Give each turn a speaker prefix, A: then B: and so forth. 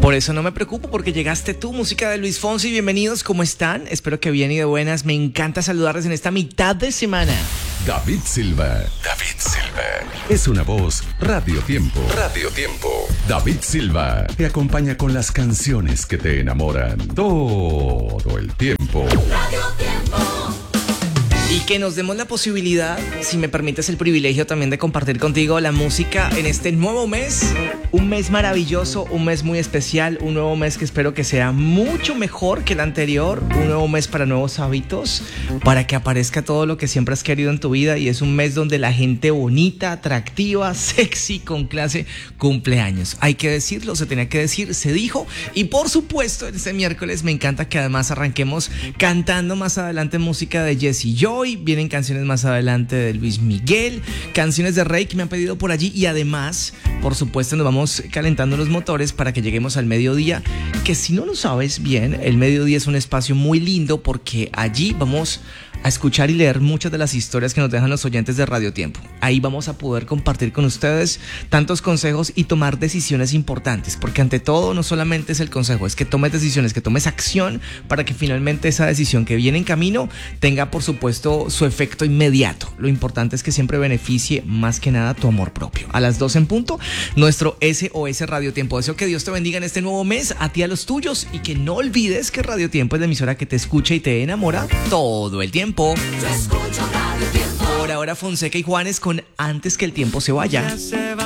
A: Por eso no me preocupo, porque llegaste tú, música de Luis Fonsi. Bienvenidos, ¿cómo están? Espero que bien y de buenas. Me encanta saludarles en esta mitad de semana.
B: David Silva. Es una voz Radio Tiempo. David Silva te acompaña con las canciones que te enamoran todo el tiempo.
C: Radio Tiempo.
A: Y que nos demos la posibilidad, si me permites el privilegio también de compartir contigo la música en este nuevo mes. Un mes maravilloso, un mes muy especial, un nuevo mes que espero que sea mucho mejor que el anterior. Un nuevo mes para nuevos hábitos, para que aparezca todo lo que siempre has querido en tu vida. Y es un mes donde la gente bonita, atractiva, sexy, con clase, cumple años. Hay que decirlo, se tenía que decir, se dijo. Y por supuesto, este miércoles me encanta que además arranquemos cantando más adelante música de Jessie Joy. Vienen canciones más adelante de Luis Miguel, canciones de Rey que me han pedido por allí. Y además, por supuesto, nos vamos calentando los motores para que lleguemos al mediodía, que si no lo sabes bien, el mediodía es un espacio muy lindo porque allí vamos a escuchar y leer muchas de las historias que nos dejan los oyentes de Radio Tiempo. Ahí vamos a poder compartir con ustedes tantos consejos y tomar decisiones importantes, porque ante todo no solamente es el consejo, es que tomes decisiones, que tomes acción para que finalmente esa decisión que viene en camino tenga, por supuesto, su efecto inmediato. Lo importante es que siempre beneficie más que nada tu amor propio. A las 12 en punto, nuestro SOS Radio Tiempo. Deseo que Dios te bendiga en este nuevo mes, a ti y a los tuyos, y que no olvides que Radio Tiempo es la emisora que te escucha y te enamora todo el tiempo.
C: Yo escucho Radio Tiempo.
A: Por ahora Fonseca y Juanes con Antes que el tiempo se vaya.